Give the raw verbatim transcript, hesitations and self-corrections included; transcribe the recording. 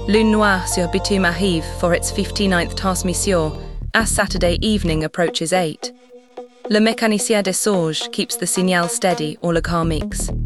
Lune Noire sur Bitume arrive for its fifty-ninth transmission as Saturday evening approaches eight. Le mécanicien des sauges keeps the signal steady or le car mix.